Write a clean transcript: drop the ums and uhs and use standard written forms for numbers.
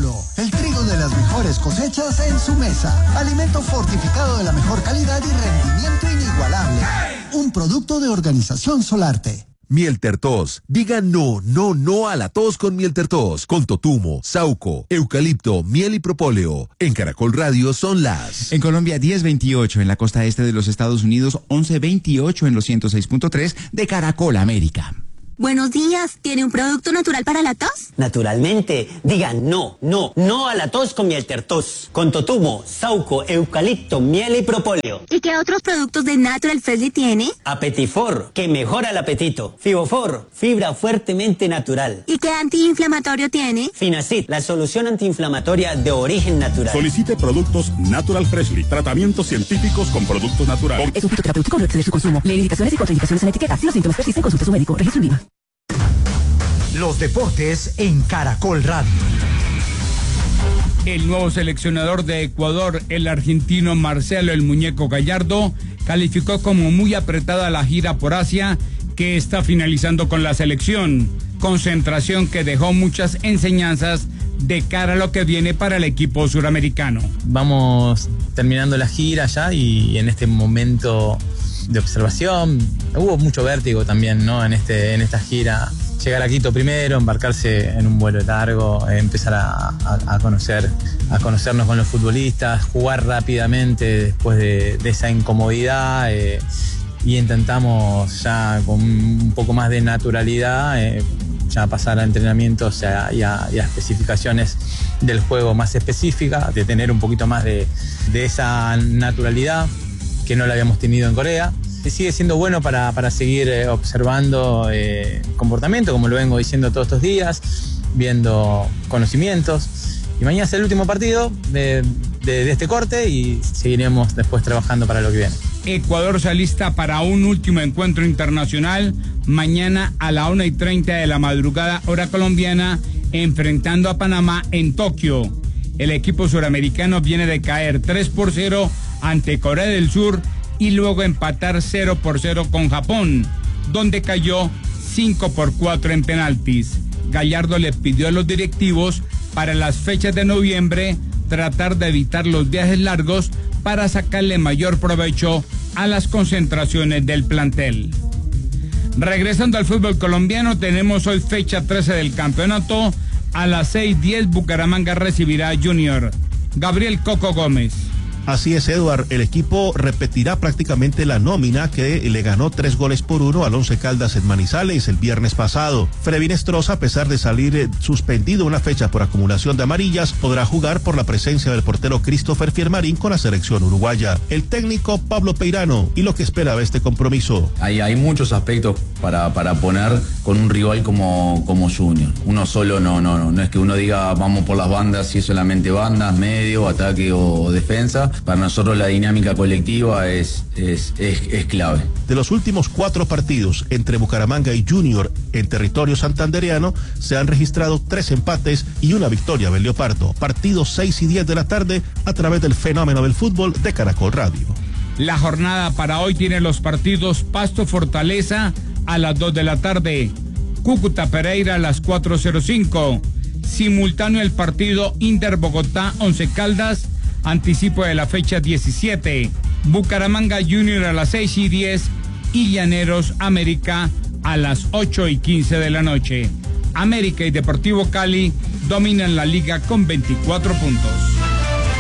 Polo, el trigo de las mejores cosechas en su mesa. Alimento fortificado de la mejor calidad y rendimiento inigualable. Un producto de Organización Solarte. Miel Tertos. Diga no a la tos con Miel Tertos. Con totumo, sauco, eucalipto, miel y propóleo. En Caracol Radio son las... En Colombia 10:28, en la costa este de los Estados Unidos 11:28 en los 106.3 de Caracol América. Buenos días, ¿tiene un producto natural para la tos? Naturalmente, diga no a la tos con Miel Tertos. Con totumo, sauco, eucalipto, miel y propóleo. ¿Y qué otros productos de Natural Freshly tiene? Apetifor, que mejora el apetito. Fibofor, fibra fuertemente natural. ¿Y qué antiinflamatorio tiene? Finacid, la solución antiinflamatoria de origen natural. Solicite productos Natural Freshly, tratamientos científicos con productos naturales. Es un fitoterapéutico, no excede su consumo. Lee indicaciones y contraindicaciones en la etiqueta. Si los síntomas persisten, consulte a su médico. Registro INVIMA. Los deportes en Caracol Radio. El nuevo seleccionador de Ecuador, el argentino Marcelo el Muñeco Gallardo, calificó como muy apretada la gira por Asia que está finalizando con la selección. Concentración que dejó muchas enseñanzas de cara a lo que viene para el equipo suramericano. Vamos terminando la gira ya y en este momento de observación hubo mucho vértigo también, ¿no? En esta gira. Llegar a Quito primero, embarcarse en un vuelo largo, empezar a conocernos con los futbolistas, jugar rápidamente después de esa incomodidad y intentamos ya con un poco más de naturalidad ya pasar a entrenamientos y a especificaciones del juego más específicas, de tener un poquito más de esa naturalidad que no la habíamos tenido en Corea. Sigue siendo bueno para seguir observando comportamiento, como lo vengo diciendo todos estos días, viendo conocimientos. Y mañana es el último partido de este corte y seguiremos después trabajando para lo que viene. Ecuador se alista para un último encuentro internacional mañana a la 1:30 de la madrugada, hora colombiana, enfrentando a Panamá en Tokio. El equipo suramericano viene de caer 3-0 ante Corea del Sur y luego empatar 0-0 con Japón, donde cayó 5-4 en penaltis. Gallardo le pidió a los directivos para las fechas de noviembre tratar de evitar los viajes largos para sacarle mayor provecho a las concentraciones del plantel. Regresando al fútbol colombiano, tenemos hoy fecha 13 del campeonato. A las 6:10 Bucaramanga recibirá a Junior. Gabriel Coco Gómez. Así es, Eduard, el equipo repetirá prácticamente la nómina que le ganó 3-1 al Once Caldas en Manizales el viernes pasado. Frevin Estroza, a pesar de salir suspendido una fecha por acumulación de amarillas, podrá jugar por la presencia del portero Christopher Fiermarín con la selección uruguaya. El técnico Pablo Peirano y lo que esperaba este compromiso. Hay muchos aspectos para poner con un rival como Junior. Uno solo no es que uno diga vamos por las bandas, si es solamente bandas, medio, ataque o defensa. Para nosotros la dinámica colectiva es clave. De los últimos 4 partidos entre Bucaramanga y Junior en territorio santandereano, se han registrado 3 empates y una victoria del Leopardo. Partidos 6 y 10 de la tarde a través del fenómeno del fútbol de Caracol Radio. La jornada para hoy tiene los partidos Pasto Fortaleza a las 2 de la tarde, Cúcuta Pereira a las 4:05, simultáneo el partido Inter Bogotá Once Caldas, anticipo de la fecha 17, Bucaramanga Junior a las 6:10 y Llaneros América a las 8:15 de la noche. América y Deportivo Cali dominan la liga con 24 puntos.